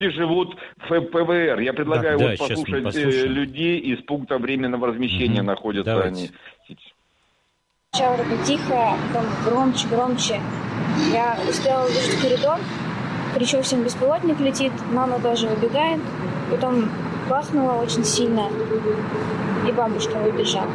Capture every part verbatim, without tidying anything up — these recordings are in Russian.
живут в ПВР. Я предлагаю да, вот да, послушать людей из пункта временного размещения, угу. находятся Давайте. они. Сначала только тихо, потом громче, громче. Я успела увидеть коридор, кричу всем, беспилотник летит, мама тоже выбегает, потом бахнула очень сильно, и бабушка выбежала.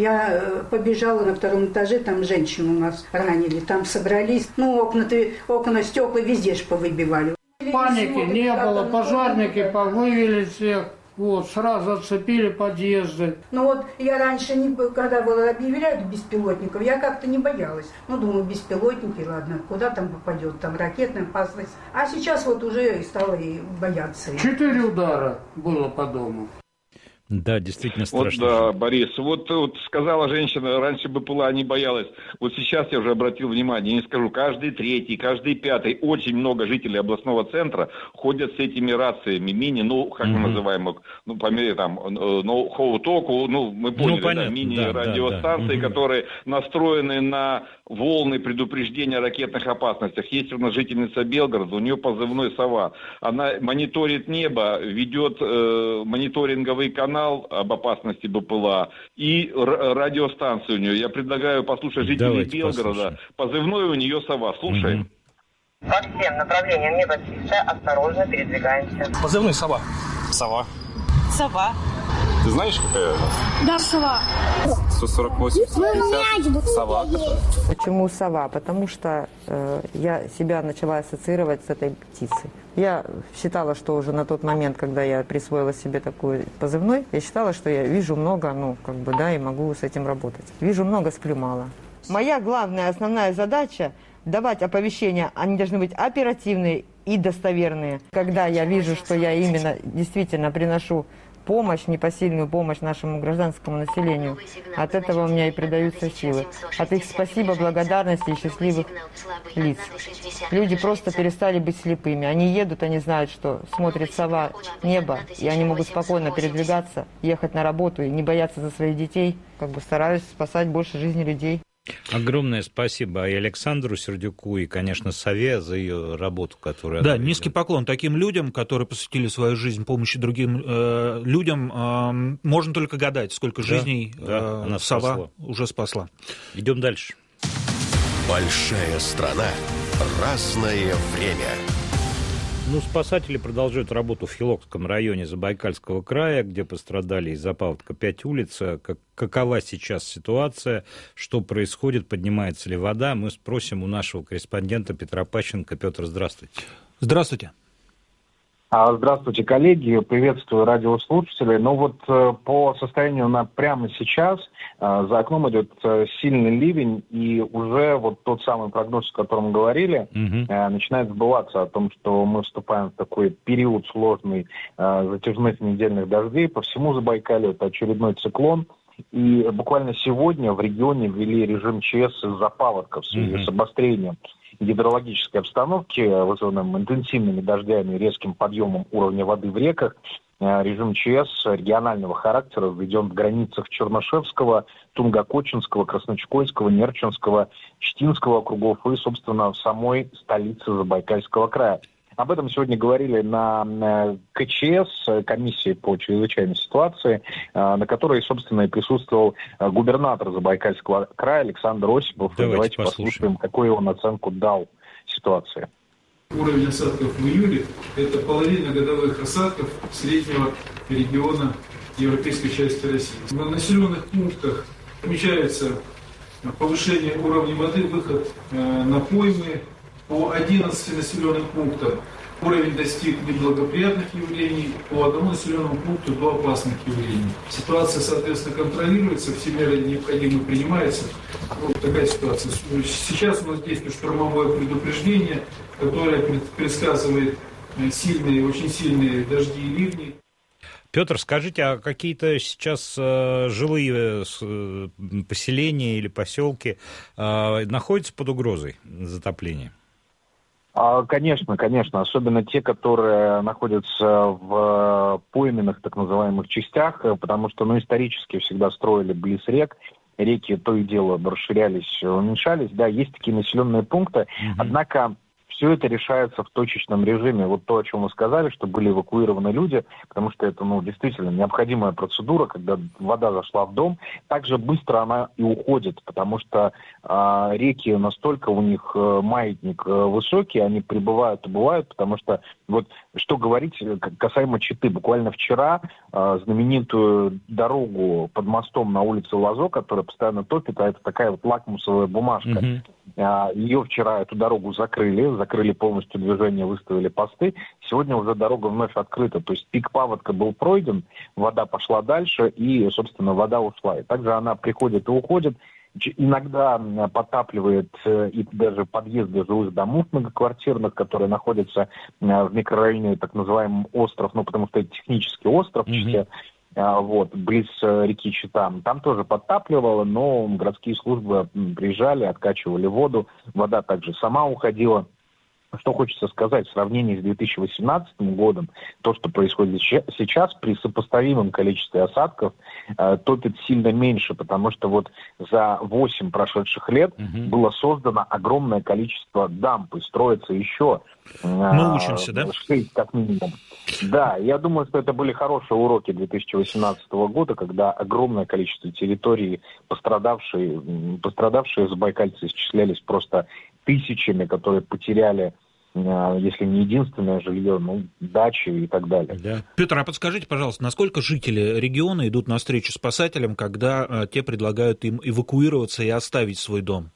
Я побежала на втором этаже, там женщину у нас ранили, там собрались, ну окна, окна, стекла везде ж повыбивали. Паники не было, пожарники повывели всех. Вот, сразу отцепили подъезды. Ну вот я раньше, не, когда было объявляют беспилотников, я как-то не боялась. Ну, думаю, беспилотники, ладно, куда там попадет, там ракетная опасность. А сейчас вот уже стала и бояться. Четыре удара было по дому. Да, действительно страшно. Вот, да, Борис, вот, вот сказала женщина, раньше бы была, не боялась. Вот сейчас я уже обратил внимание, не скажу, каждый третий, каждый пятый, очень много жителей областного центра ходят с этими рациями, мини, ну, как мы называем их, ну, по мере там, ну, хоу-току, ну, мы поняли, ну, да, мини-радиостанции, да, да, да. которые настроены на волны предупреждения о ракетных опасностях. Есть у нас жительница Белгорода, у нее позывной «Сова». Она мониторит небо, ведет э, мониторинговый канал об опасности БПЛА и р- радиостанцию у нее. Я предлагаю послушать жителей Давайте Белгорода. Послушаем. Позывной у нее «Сова». Слушаем. Угу. По всем направлениям небо чистое, осторожно передвигаемся. Позывной «Сова». Сова. Сова. Ты знаешь, какая у нас? Да, сова. сто сорок восемь пятьдесят. Сова. Почему сова? Потому что э, я себя начала ассоциировать с этой птицей. Я считала, что уже на тот момент, когда я присвоила себе такой позывной, я считала, что я вижу много, ну, как бы, да, и могу с этим работать. Вижу много, сплю мало. Моя главная, основная задача – давать оповещения, они должны быть оперативные и достоверные. Когда я вижу, что я именно действительно приношу помощь, непосильную помощь нашему гражданскому населению. От этого у меня и придаются силы. От их спасибо, благодарности и счастливых лиц. Люди просто перестали быть слепыми. Они едут, они знают, что смотрит сова, небо, и они могут спокойно передвигаться, ехать на работу и не бояться за своих детей. Как бы стараюсь спасать больше жизни людей. Огромное спасибо и Александру Сердюку, и, конечно, Сове за ее работу, которую Да, она низкий ведет. поклон таким людям, которые посвятили свою жизнь помощи другим э, людям. Э, можно только гадать, сколько да, жизней да, э, Сова спасла. уже спасла. Идем дальше. Большая страна, разное время. Ну, спасатели продолжают работу в Хилокском районе Забайкальского края, где пострадали из-за паводка пять улиц. Как, какова сейчас ситуация, что происходит, поднимается ли вода? Мы спросим у нашего корреспондента Петра Пащенко. Петр, здравствуйте. Здравствуйте. Здравствуйте, коллеги, приветствую радиослушателей. Ну вот по состоянию на прямо сейчас за окном идет сильный ливень, и уже вот тот самый прогноз, о котором говорили, угу. начинает сбываться о том, что мы вступаем в такой период сложный затяжных недельных дождей. По всему Забайкалью это очередной циклон. И буквально сегодня в регионе ввели режим ЧС из-за паводков в связи mm-hmm. с обострением гидрологической обстановки, вызванным интенсивными дождями и резким подъемом уровня воды в реках. Режим ЧС регионального характера введен в границах Чернышевского, Тунгокочинского, Красночекольского, Нерчинского, Читинского округов и, собственно, в самой столице Забайкальского края. Об этом сегодня говорили на КЧС, комиссии по чрезвычайной ситуации, на которой, собственно, и присутствовал губернатор Забайкальского края Александр Осипов. Давайте, Давайте послушаем. послушаем, какую он оценку дал ситуации. Уровень осадков в июле – это половина годовых осадков среднего региона европейской части России. В населенных пунктах отмечается повышение уровня воды, выход на поймы. По одиннадцати населенным пунктам уровень достиг неблагоприятных явлений, по одному населенному пункту до опасных явлений. Ситуация, соответственно, контролируется, все меры необходимые принимаются. Вот такая ситуация. Сейчас у нас действует штормовое предупреждение, которое предсказывает сильные, очень сильные дожди и ливни. Петр, скажите, а какие-то сейчас э, жилые э, поселения или поселки э, находятся под угрозой затопления? Конечно, конечно, особенно те, которые находятся в пойменных, так называемых, частях, потому что, ну, исторически всегда строили близ рек, реки то и дело расширялись, уменьшались, да, есть такие населенные пункты, mm-hmm. однако все это решается в точечном режиме. Вот то, о чем вы сказали, что были эвакуированы люди, потому что это, ну, действительно необходимая процедура, когда вода зашла в дом, так же быстро она и уходит, потому что э, реки настолько у них э, маятник э, высокий, они прибывают и бывают, потому что, вот, что говорить касаемо Читы, буквально вчера э, знаменитую дорогу под мостом на улице Лазо, которая постоянно топит, а это такая вот лакмусовая бумажка, mm-hmm. Ее вчера, эту дорогу закрыли, закрыли полностью движение, выставили посты. Сегодня уже дорога вновь открыта. То есть пик паводка был пройден, вода пошла дальше, и, собственно, вода ушла. И также она приходит и уходит. Иногда подтапливает и даже подъезды жилых домов многоквартирных, которые находятся в микрорайоне, так называемый остров, ну, потому что это технический остров, mm-hmm. Вот, близ реки Чита. Там тоже подтапливало, но городские службы приезжали, откачивали воду, вода также сама уходила. Что хочется сказать, в сравнении с две тысячи восемнадцатым годом, то, что происходит сейчас, при сопоставимом количестве осадков, э, топит сильно меньше, потому что вот за восемь прошедших лет угу. было создано огромное количество дамб, и строится еще э, Мы учимся, да? шесть как минимум. Да, я думаю, что это были хорошие уроки две тысячи восемнадцатого года, когда огромное количество территорий, пострадавшие, пострадавшие забайкальцы исчислялись просто тысячами, которые потеряли, если не единственное жилье, ну, дачи и так далее. Да. Петр, а подскажите, пожалуйста, насколько жители региона идут навстречу спасателям, когда а, те предлагают им эвакуироваться и оставить свой дом?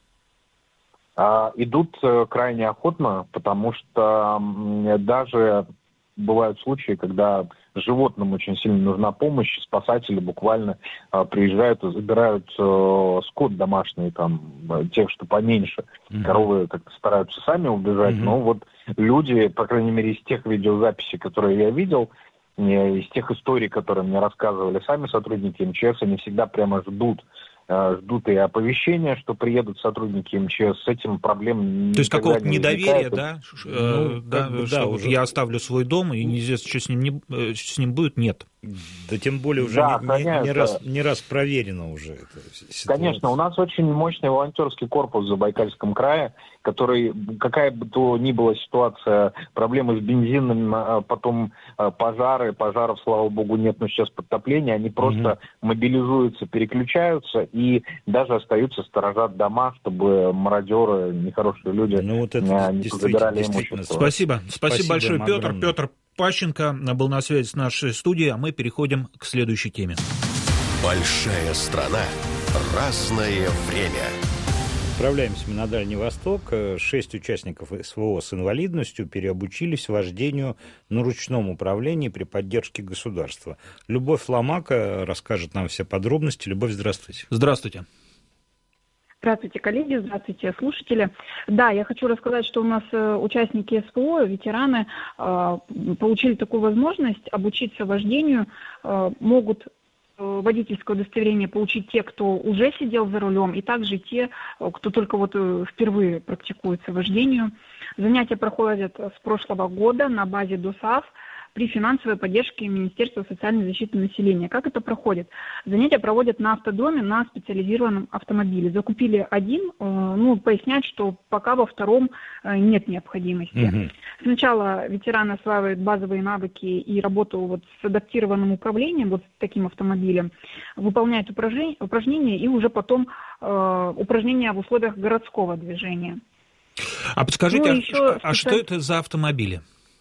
А, идут крайне охотно, потому что даже бывают случаи, когда животным очень сильно нужна помощь, спасатели буквально а, приезжают и забирают а, скот домашний, там, тех, что поменьше. Mm-hmm. Коровы как-то стараются сами убежать, mm-hmm. но вот люди, по крайней мере, из тех видеозаписей, которые я видел, из тех историй, которые мне рассказывали сами сотрудники эм че эс, они всегда прямо ждут, ждут и оповещения, что приедут сотрудники эм че эс, с этим проблем. То есть какого-то не недоверия, да? Ну, да, бы, что да, вот уже... я оставлю свой дом, и неизвестно, что с ним, не, с ним будет, нет. Да тем более уже да, не, не, не, раз, не раз проверено уже эта ситуация. Конечно, у нас очень мощный волонтерский корпус в Забайкальском крае, который, какая бы то ни была ситуация, проблемы с бензином, потом пожары, пожаров, слава богу, нет, но сейчас подтопление, они просто угу. мобилизуются, переключаются и даже остаются, сторожат дома, чтобы мародеры, нехорошие люди ну, вот это не забирали имущество. Спасибо. Спасибо, Спасибо большое, Петр. Огромное. Петр Пащенко был на связи с нашей студией, а мы переходим к следующей теме. Большая страна, разное время. Отправляемся мы на Дальний Восток. Шесть участников эс вэ о с инвалидностью переобучились вождению на ручном управлении при поддержке государства. Любовь Ломака расскажет нам все подробности. Любовь, здравствуйте. Здравствуйте. Здравствуйте, коллеги, здравствуйте, слушатели. Да, я хочу рассказать, что у нас участники эс вэ о, ветераны, получили такую возможность обучиться вождению, могут водительское удостоверение получить те, кто уже сидел за рулем, и также те, кто только вот впервые практикуется вождению. Занятия проходят с прошлого года на базе ДОСААФ при финансовой поддержке Министерства социальной защиты населения. Как это проходит? Занятия проводят на автодроме на специализированном автомобиле. Закупили один, ну, пояснять, что пока во втором нет необходимости. Mm-hmm. Сначала ветеран осваивает базовые навыки и работу вот с адаптированным управлением, вот с таким автомобилем, выполняет упражнения, упражнения и уже потом э, упражнения в условиях городского движения. А подскажите, ну, а, еще а что это за автомобили?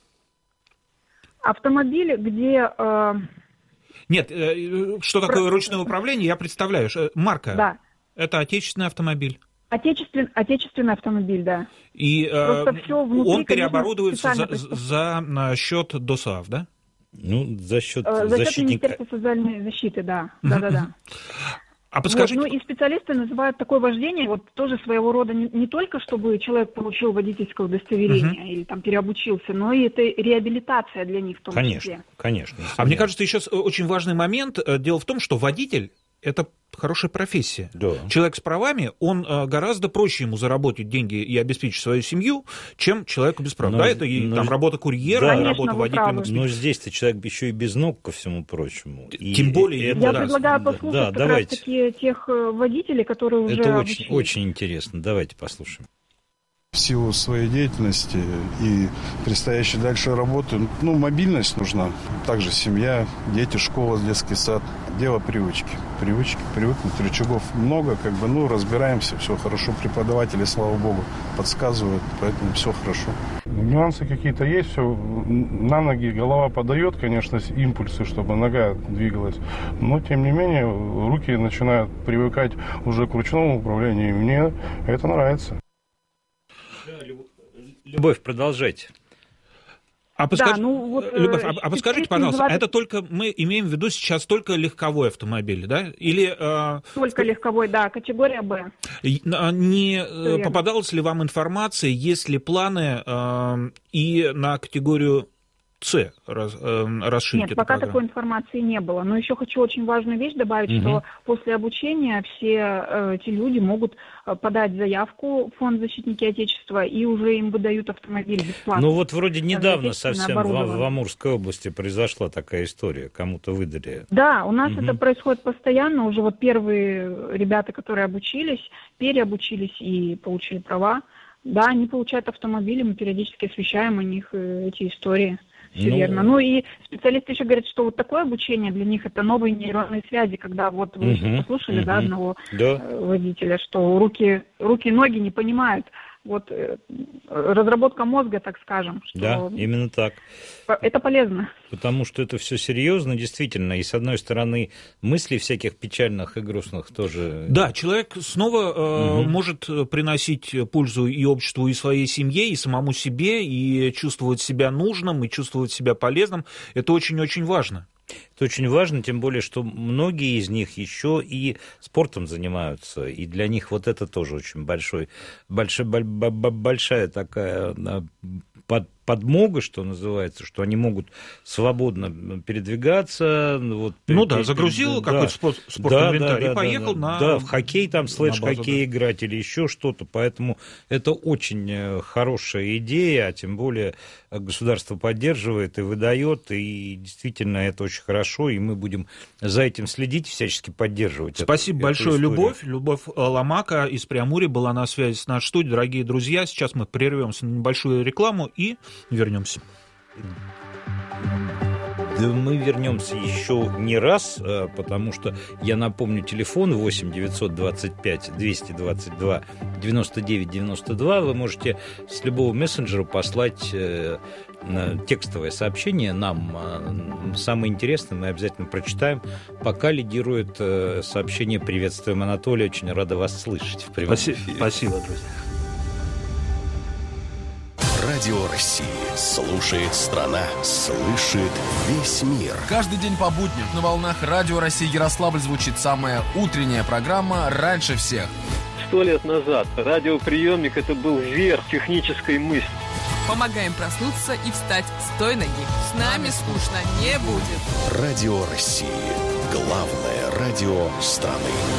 Автомобиль, где... Э... Нет, э, что такое Про... ручное управление, я представляю. Марка. Да. Это отечественный автомобиль. Отечествен... Отечественный автомобиль, да. И э, внутри, он переоборудуется за, за счет ДОСААФ, да? Ну, за счет э, За защитника... счет Министерства социальной защиты, да. Да-да-да. А подскажите... Вот, ну и специалисты называют такое вождение вот тоже своего рода не, не только, чтобы человек получил водительское удостоверение uh-huh. или там переобучился, но и это реабилитация для них в том конечно, числе. Конечно, конечно. А мне кажется, еще очень важный момент. Дело в том, что водитель – это хорошая профессия. Да. Человек с правами, он гораздо проще ему заработать деньги и обеспечить свою семью, чем человеку без прав. Но, да, это и но, там работа курьера, да, работа водителем. Но здесь-то человек еще и без ног, ко всему прочему. И, Тем более. Я это, предлагаю да, послушать да, как давайте. раз таки тех водителей, которые уже Это очень, очень интересно. Давайте послушаем. В силу своей деятельности и предстоящей дальше работы, ну, мобильность нужна. Также семья, дети, школа, детский сад. Дело привычки. Привычки, привыкнуть. Рычагов много, как бы, ну, разбираемся, все хорошо. Преподаватели, слава богу, подсказывают, поэтому все хорошо. Нюансы какие-то есть, все на ноги, голова подает, конечно, импульсы, чтобы нога двигалась. Но, тем не менее, руки начинают привыкать уже к ручному управлению, и мне это нравится. Любовь, продолжайте. А, подскаж... да, ну, вот, Любовь, а, а подскажите, пожалуйста, двадцать... это только мы имеем в виду сейчас только легковой автомобиль, да? Или, э... Только легковой, да, категория Б. Не Все попадалась ли вам информация, есть ли планы э, и на категорию С раз, э, расширить? Нет, пока программу? Такой информации не было. Но еще хочу очень важную вещь добавить, угу. что после обучения все э, эти люди могут подать заявку в фонд «Защитники Отечества», и уже им выдают автомобиль бесплатно. Ну вот вроде недавно совсем в, в Амурской области произошла такая история, кому-то выдали. Да, у нас угу. это происходит постоянно. Уже вот первые ребята, которые обучились, переобучились и получили права, да, они получают автомобили, мы периодически освещаем о них эти истории. Все ну... верно. Ну и специалисты еще говорят, что вот такое обучение для них это новые нейронные связи, когда вот вы uh-huh, послушали, uh-huh. да, одного да. водителя, что руки, руки и ноги не понимают. Вот разработка мозга, так скажем. Что да, именно так. Это полезно. Потому что это все серьезно, действительно. И с одной стороны, мыслей всяких печальных и грустных тоже. Да, человек снова э, угу. может приносить пользу и обществу, и своей семье, и самому себе, и чувствовать себя нужным, и чувствовать себя полезным. Это очень-очень важно. Это очень важно, тем более, что многие из них еще и спортом занимаются, и для них вот это тоже очень большой, большой, большая такая под, подмога, что называется, что они могут свободно передвигаться. Вот, ну да, загрузил да, какой-то спорт, спорт-инвентарь да, да, и поехал да, на... Да, в хоккей, там, слэш-хоккей да. играть или еще что-то, поэтому это очень хорошая идея, а тем более государство поддерживает и выдает, и действительно это очень хорошо, и мы будем за этим следить, всячески поддерживать. Спасибо эту, большое, эту Любовь. Любовь Ломака из Преамурья была на связи с нашей студией. Дорогие друзья, сейчас мы прервемся на небольшую рекламу и вернемся. Да мы вернемся еще не раз, потому что, я напомню, телефон восемь девятьсот двадцать пять двести двадцать два девяносто девять девяносто два. Вы можете с любого мессенджера послать текстовое сообщение нам. Самое интересное мы обязательно прочитаем. Пока лидирует сообщение «Приветствуем, Анатолий». Очень рада вас слышать в прямом эфире. Спасибо, друзья. Радио России. Слушает страна. Слышит весь мир. Каждый день по будням на волнах Радио России Ярославль звучит самая утренняя программа «Раньше всех». Сто лет назад радиоприемник – это был верх технической мысли. Помогаем проснуться и встать с той ноги. С нами скучно не будет. Радио России. Главное радио страны.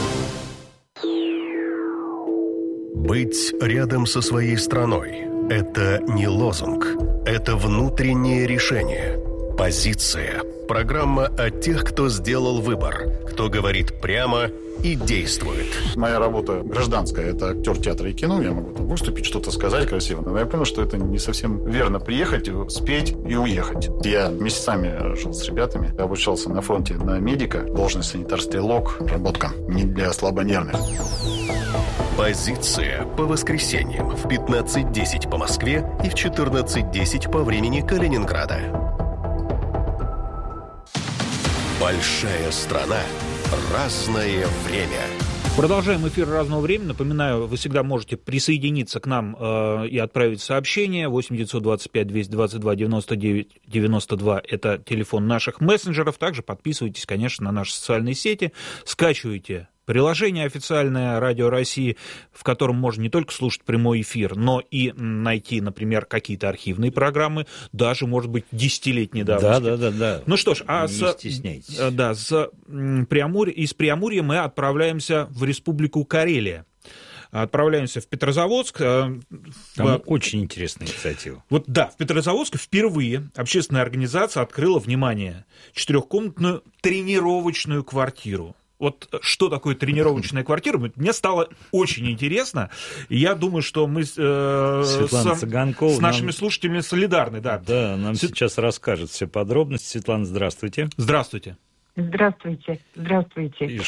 Быть рядом со своей страной – это не лозунг. Это внутреннее решение. Позиция. Программа о тех, кто сделал выбор, кто говорит прямо и действует. Моя работа гражданская, это актер театра и кино, я могу там выступить, что-то сказать красиво, но я понял, что это не совсем верно. Приехать, спеть и уехать. Я месяцами жил с ребятами, обучался на фронте на медика, должность санитар-стрелок, работка не для слабонервных. Позиция по воскресеньям в пятнадцать десять по Москве и в четырнадцать десять по времени Калининграда. Большая страна. Разное время. Продолжаем эфир разного времени. Напоминаю, вы всегда можете присоединиться к нам э, и отправить сообщение. восемь девятьсот двадцать пять двести двадцать два девяносто девять девяносто два – это телефон наших мессенджеров. Также подписывайтесь, конечно, на наши социальные сети. Скачивайте приложение официальное Радио России, в котором можно не только слушать прямой эфир, но и найти, например, какие-то архивные программы, даже, может быть, десятилетней давности. Да, да, да, да. Ну что ж, а не с, стесняйтесь. Да, с Преамурья, из Преамурья мы отправляемся в Республику Карелия. Отправляемся в Петрозаводск. Там в... очень интересная инициатива. Вот да, в Петрозаводске впервые общественная организация открыла, внимание, четырехкомнатную тренировочную квартиру. вот что такое тренировочная квартира, мне стало очень интересно. И я думаю, что мы э, Светлана с, Цыганкова с нашими нам... слушателями солидарны. Да, да нам Свет... сейчас расскажет все подробности. Светлана, здравствуйте. Здравствуйте. Здравствуйте. Здравствуйте. И...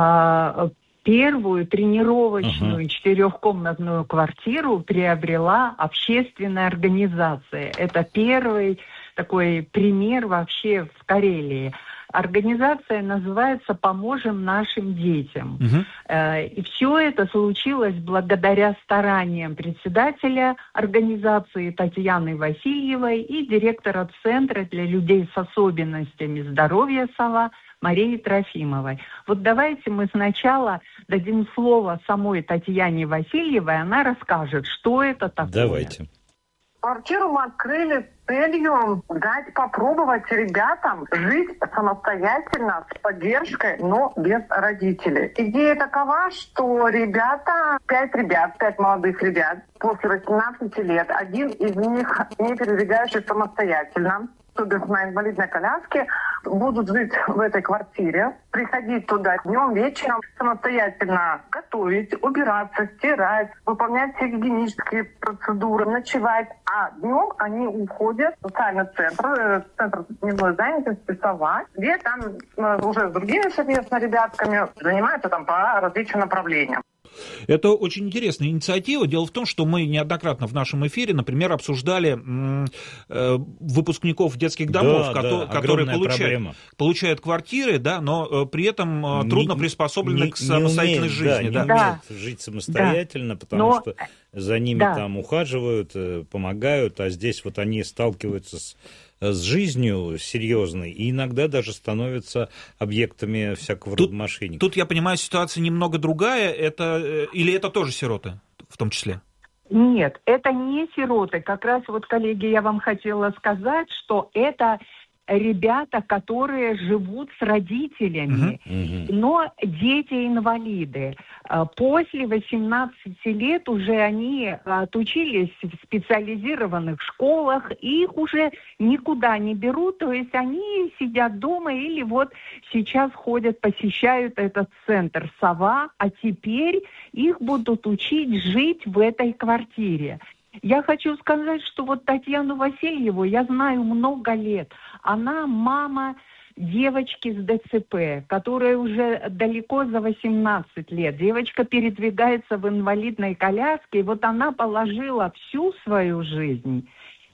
А, первую тренировочную uh-huh. четырехкомнатную квартиру приобрела общественная организация. Это первый такой пример вообще в Карелии. Организация называется «Поможем нашим детям». Uh-huh. И все это случилось благодаря стараниям председателя организации Татьяны Васильевой и директора Центра для людей с особенностями здоровья «Сова» Марии Трофимовой. Вот давайте мы сначала дадим слово самой Татьяне Васильевой, она расскажет, что это такое. Давайте. Квартиру мы открыли с целью дать попробовать ребятам жить самостоятельно, с поддержкой, но без родителей. Идея такова, что ребята, пять ребят, пять молодых ребят, после восемнадцати лет, один из них не передвигающий самостоятельно, то есть на инвалидной коляске, будут жить в этой квартире, приходить туда днем, вечером, самостоятельно готовить, убираться, стирать, выполнять все гигиенические процедуры, ночевать. А днем они уходят в социальный центр, центр дневной занятости «Сова», где там уже с другими совместно ребятками занимаются там по различным направлениям. Это очень интересная инициатива. Дело в том, что мы неоднократно в нашем эфире, например, обсуждали м- э, выпускников детских домов, да, ко- да, которые получают, получают квартиры, да, но э, при этом э, трудно не, приспособлены не, к самостоятельной не жизни. Да, да. не умеют да. жить самостоятельно, да. потому но... что за ними да. там ухаживают, помогают, а здесь вот они сталкиваются с... с жизнью серьезной, и иногда даже становятся объектами всякого тут, рода мошенников. Тут, я понимаю, ситуация немного другая, это, или это тоже сироты в том числе? Нет, это не сироты. Как раз вот, коллеги, я вам хотела сказать, что это ребята, которые живут с родителями, uh-huh. но дети-инвалиды. После восемнадцати лет уже они отучились в специализированных школах, их уже никуда не берут, то есть они сидят дома или вот сейчас ходят, посещают этот центр «Сова», а теперь их будут учить жить в этой квартире. Я хочу сказать, что вот Татьяну Васильеву я знаю много лет. Она мама девочки с ДЦП, которая уже далеко за восемнадцать лет. Девочка передвигается в инвалидной коляске, и вот она положила всю свою жизнь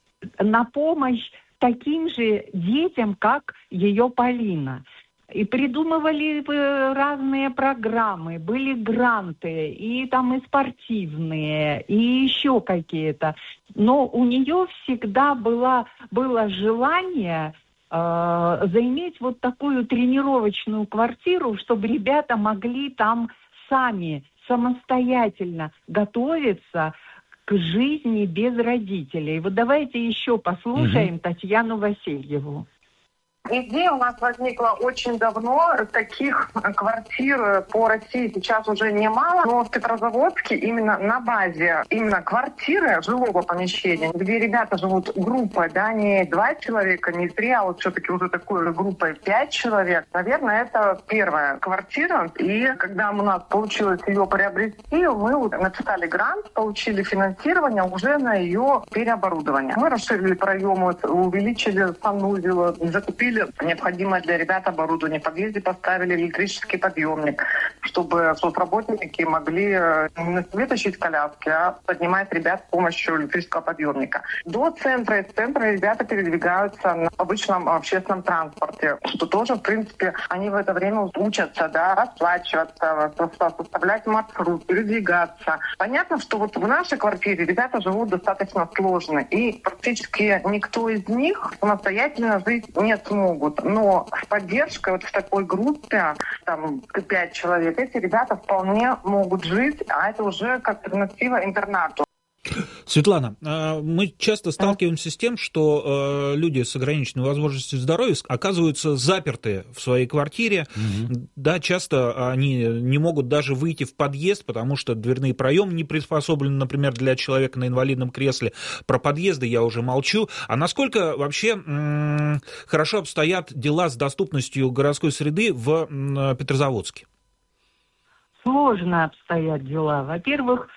на помощь таким же детям, как ее Полина. И придумывали разные программы, были гранты, и там и спортивные, и еще какие-то. Но у нее всегда было, было желание э, заиметь вот такую тренировочную квартиру, чтобы ребята могли там сами, самостоятельно готовиться к жизни без родителей. Вот давайте еще послушаем mm-hmm. Татьяну Васильеву. Идея у нас возникла очень давно. Таких квартир по России сейчас уже немало, но в Петрозаводске именно на базе именно квартиры жилого помещения, где ребята живут группой, да, не два человека, не три, а вот все-таки уже такой группой пять человек. Наверное, это первая квартира. И когда у нас получилось ее приобрести, мы написали грант, получили финансирование уже на ее переоборудование. Мы расширили проемы, увеличили санузел, закупили необходимое для ребят оборудование. В подъезде поставили электрический подъемник, чтобы соцработники могли не вытащить коляски, а поднимать ребят с помощью электрического подъемника. До центра и с центра ребята передвигаются на обычном общественном транспорте, что тоже, в принципе, они в это время учатся, да, расплачиваться, составлять маршрут, передвигаться. Понятно, что вот в нашей квартире ребята живут достаточно сложно, и практически никто из них самостоятельно жить не сможет. Могут. Но с поддержкой вот в такой группе, там, пять человек, эти ребята вполне могут жить, а это уже как альтернатива интернату. Светлана, мы часто сталкиваемся с тем, что люди с ограниченной возможностью здоровья оказываются заперты в своей квартире. Угу. Да, часто они не могут даже выйти в подъезд, потому что дверные проемы не приспособлены, например, для человека на инвалидном кресле. Про подъезды я уже молчу. А насколько вообще м- хорошо обстоят дела с доступностью городской среды в м- Петрозаводске? Сложно обстоят дела. Во-первых,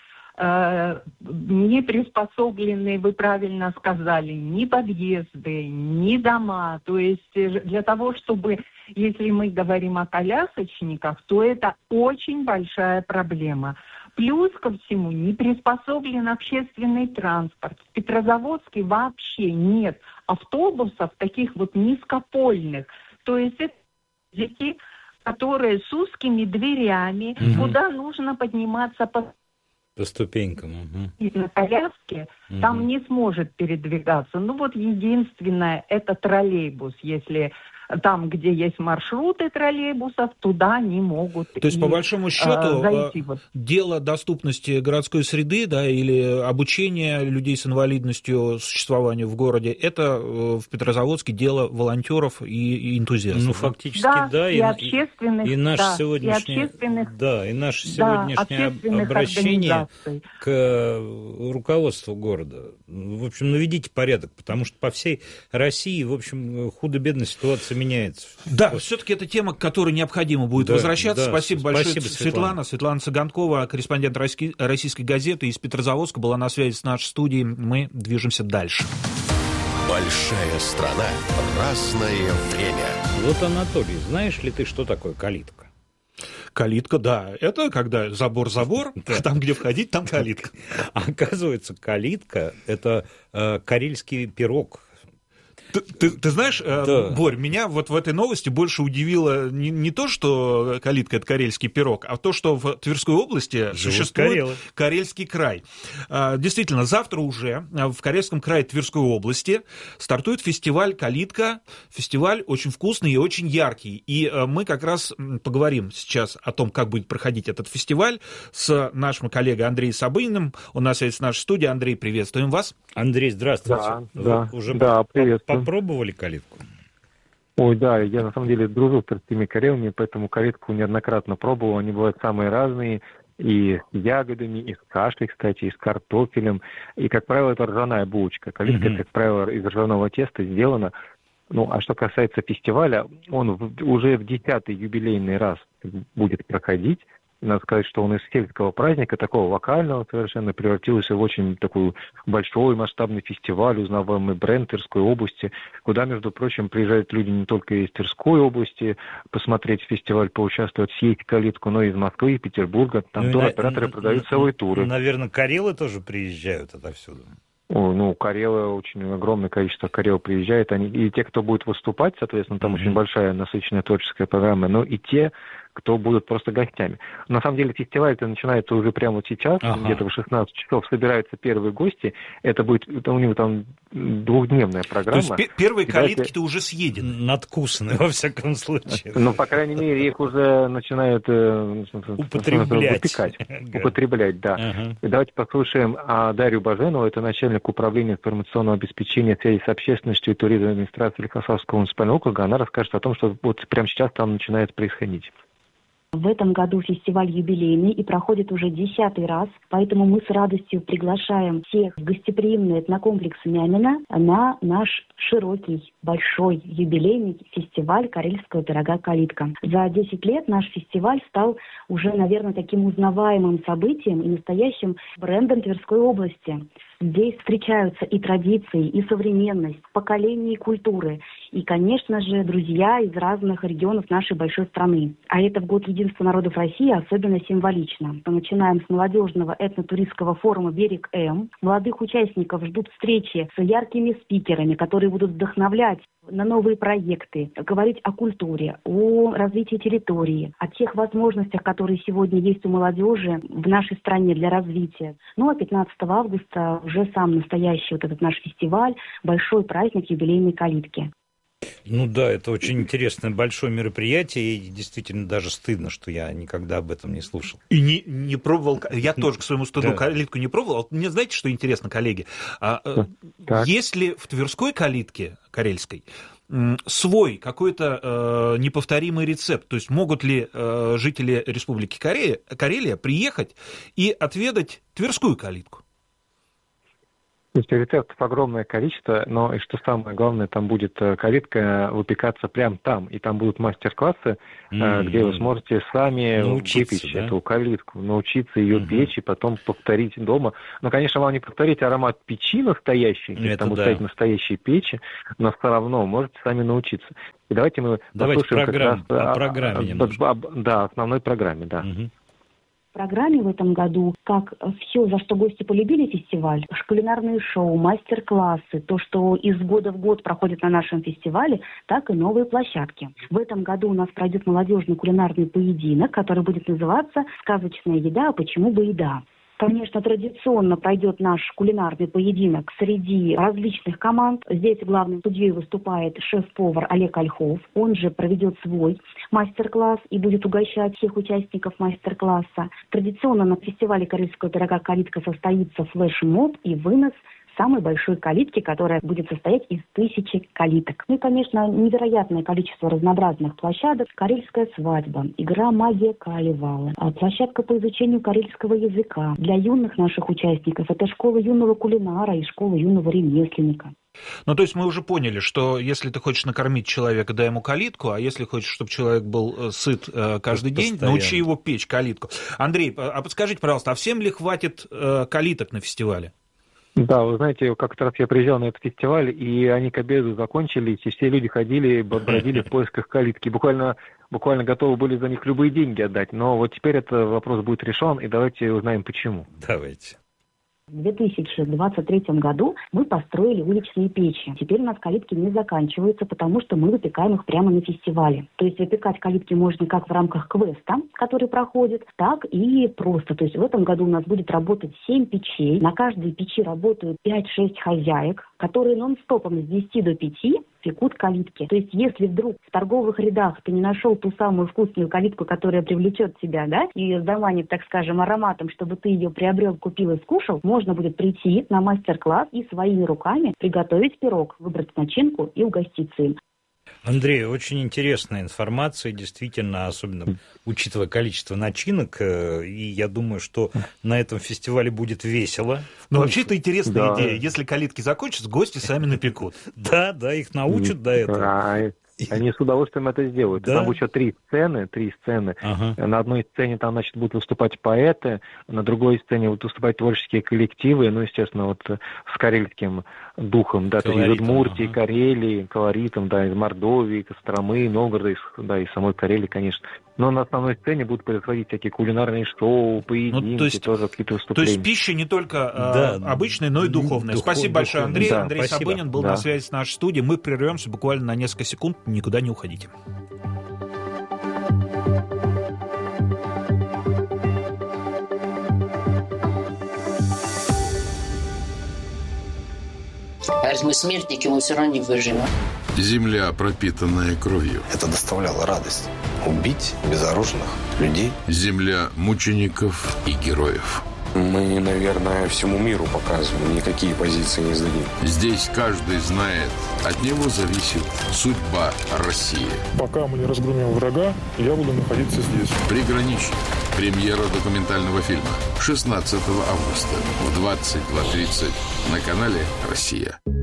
не приспособлены, вы правильно сказали, ни подъезды, ни дома. То есть для того, чтобы, если мы говорим о колясочниках, то это очень большая проблема. Плюс ко всему не приспособлен общественный транспорт. В Петрозаводске вообще нет автобусов таких вот низкопольных. То есть это дети, которые с узкими дверями, угу. куда нужно подниматься по По ступенькам. Угу. И на коляске угу. там не сможет передвигаться. Ну вот единственное, это троллейбус. Если там, где есть маршруты троллейбусов, туда не могут. То есть, и, по большому счету, зайти. Дело доступности городской среды, да, или обучения людей с инвалидностью существованию в городе, это в Петрозаводске дело волонтеров и, и энтузиастов. Ну, фактически, да. да. И, и общественных, и наше да, сегодняшнее, и общественных, да, и наше да, сегодняшнее обращение к руководству города. В общем, наведите порядок, потому что по всей России, в общем, худо-бедно ситуация меняется. Да, вот. Все-таки это тема, к которой необходимо будет да, возвращаться. Да, спасибо, спасибо большое, Светлана. Светлана. Светлана Цыганкова, корреспондент Российской газеты из Петрозаводска, была на связи с нашей студией. Мы движемся дальше. Большая страна, разное время. Вот, Анатолий, знаешь ли ты, что такое калитка? Калитка, да. Это когда забор-забор, там, где входить, там калитка. Оказывается, калитка – это карельский пирог. Ты, ты, ты знаешь, да. Борь, меня вот в этой новости больше удивило не, не то, что калитка – это карельский пирог, а то, что в Тверской области живут существует Карелы. Карельский край. Действительно, завтра уже в Карельском крае Тверской области стартует фестиваль «Калитка». Фестиваль очень вкусный и очень яркий. И мы как раз поговорим сейчас о том, как будет проходить этот фестиваль с нашим коллегой Андреем Собыниным. Он на связи с нашей студией. Андрей, приветствуем вас. Андрей, здравствуйте. Да, Вы да, уже да, приветствую. Попробовали калитку? Ой, да, я на самом деле дружу с тверскими карелами, поэтому калитку неоднократно пробовал. Они бывают самые разные, и с ягодами, и с кашей, кстати, и с картофелем. И, как правило, это ржаная булочка. Калитка, mm-hmm. как правило, из ржаного теста сделана. Ну, а что касается фестиваля, он в, уже в десятый юбилейный раз будет проходить. Надо сказать, что он из сельского праздника, такого вокального совершенно, превратился в очень такой большой масштабный фестиваль, узнаваемый бренд Тверской области, куда, между прочим, приезжают люди не только из Тверской области посмотреть фестиваль, поучаствовать, съесть калитку, но и из Москвы, и Петербурга. Там ну, туроператоры на... продают целые туры. Наверное, карелы тоже приезжают отовсюду. О, ну, карелы, очень огромное количество карел приезжает. Они, и те, кто будет выступать, соответственно, там mm-hmm. очень большая насыщенная творческая программа, но и те, кто будут просто гостями. На самом деле фестиваль-то начинается уже прямо вот сейчас, ага. где-то в шестнадцать часов собираются первые гости. Это будет, это у него там двухдневная программа. То есть первые калитки-то уже съедены? Надкусаны, во всяком случае. Ну, по крайней мере, их уже начинают э, употреблять. Выпекать. Употреблять, да. Ага. Давайте послушаем Дарью Баженову, это начальник управления информационного обеспечения связи с общественностью и туризма администрации Лихославского муниципального округа. Она расскажет о том, что вот прямо сейчас там начинает происходить. В этом году фестиваль юбилейный и проходит уже десятый раз, поэтому мы с радостью приглашаем всех в гостеприимный этнокомплекс Мямино на наш широкий, большой юбилейный фестиваль карельского пирога «Калитка». За десять лет наш фестиваль стал уже, наверное, таким узнаваемым событием и настоящим брендом Тверской области. Здесь встречаются и традиции, и современность, поколения и культуры. И, конечно же, друзья из разных регионов нашей большой страны. А это в год единства народов России особенно символично. Мы начинаем с молодежного этнотуристского форума «Берег-М». Молодых участников ждут встречи с яркими спикерами, которые будут вдохновлять на новые проекты, говорить о культуре, о развитии территории, о тех возможностях, которые сегодня есть у молодежи в нашей стране для развития. Ну а пятнадцатого августа уже сам настоящий вот этот наш фестиваль, большой праздник юбилейной калитки. Ну да, это очень интересное большое мероприятие, и действительно даже стыдно, что я никогда об этом не слушал. И не, не пробовал, я тоже к своему стыду да. калитку не пробовал. Мне знаете, что интересно, коллеги? Так. Есть ли в Тверской калитке карельской свой какой-то э, неповторимый рецепт? То есть могут ли э, жители Республики Корея, Карелия приехать и отведать Тверскую калитку? То есть рецептов огромное количество, но и что самое главное, там будет калитка выпекаться прямо там, и там будут мастер-классы, mm-hmm. где вы сможете сами научиться, выпечь да? эту калитку, научиться ее mm-hmm. печь и потом повторить дома. Но, конечно, вам не повторить аромат печи настоящей, там будут стоять настоящие печи, но все равно можете сами научиться. И давайте мы давайте послушаем программ, как раз о программе о, о, да, основной программе, да. Mm-hmm. В программе в этом году, как все, за что гости полюбили фестиваль, кулинарные шоу, мастер-классы, то, что из года в год проходит на нашем фестивале, так и новые площадки. В этом году у нас пройдет молодежный кулинарный поединок, который будет называться «Сказочная еда, а почему бы еда?». Конечно, традиционно пройдет наш кулинарный поединок среди различных команд. Здесь главным судьей выступает шеф-повар Олег Ольхов. Он же проведет свой мастер-класс и будет угощать всех участников мастер-класса. Традиционно на фестивале карельского пирога «Калитка» состоится флешмоб и вынос самой большой калитки, которая будет состоять из тысячи калиток. Ну и, конечно, невероятное количество разнообразных площадок. Карельская свадьба, игра «Магия Калевала», площадка по изучению карельского языка. Для юных наших участников это школа юного кулинара и школа юного ремесленника. Ну, то есть мы уже поняли, что если ты хочешь накормить человека, дай ему калитку, а если хочешь, чтобы человек был сыт каждый день, постоянно научи его печь калитку. Андрей, а подскажите, пожалуйста, а всем ли хватит калиток на фестивале? Да, вы знаете, как-то раз я приезжал на этот фестиваль, и они к обеду закончились, и все люди ходили, бродили в поисках калитки. Буквально, буквально готовы были за них любые деньги отдать. Но вот теперь этот вопрос будет решен, и давайте узнаем, почему. Давайте. В две тысячи двадцать третьем году мы построили уличные печи. Теперь у нас калитки не заканчиваются, потому что мы выпекаем их прямо на фестивале. То есть выпекать калитки можно как в рамках квеста, который проходит, так и просто. То есть в этом году у нас будет работать семь печей. На каждой печи работают пять-шесть хозяек, которые нон-стопом с десяти до пяти пекут калитки. То есть если вдруг в торговых рядах ты не нашел ту самую вкусную калитку, которая привлечет тебя, да, и заманит, так скажем, ароматом, чтобы ты ее приобрел, купил и скушал, можно будет прийти на мастер-класс и своими руками приготовить пирог, выбрать начинку и угоститься им. Андрей, очень интересная информация, действительно, особенно учитывая количество начинок, и я думаю, что на этом фестивале будет весело. Ну, вообще, это интересная да. идея. Если калитки закончатся, гости сами напекут. Да, да, их научат до этого. Они с удовольствием это сделают. Да? Там будет еще три сцены, три сцены. Ага. На одной сцене там, значит, будут выступать поэты, на другой сцене будут выступать творческие коллективы, ну, естественно, вот с карельским духом, да, колоритом, то есть из Удмуртии, ага. Карелии, колоритом, да, из Мордовии, Костромы, Новгорода, из, да, из самой Карелии, конечно. Но на основной сцене будут происходить всякие кулинарные шоу, поединки, ну, то есть, тоже какие-то выступления. То есть пища не только да, э, обычная, но и духовная. Дух, спасибо духовная. большое, Андрей. Да, Андрей спасибо. Сабынин был да. на связи с нашей студией. Мы прервемся буквально на несколько секунд. Никуда не уходите. А раз мы смертники, мы все равно не выживем. Земля, пропитанная кровью. Это доставляло радость. Убить безоружных людей. Земля мучеников и героев. Мы, наверное, всему миру показываем, никакие позиции не сдадим. Здесь каждый знает, от него зависит судьба России. Пока мы не разгромим врага, я буду находиться здесь. Приграничник. Премьера документального фильма шестнадцатого августа в двадцать два тридцать на канале «Россия».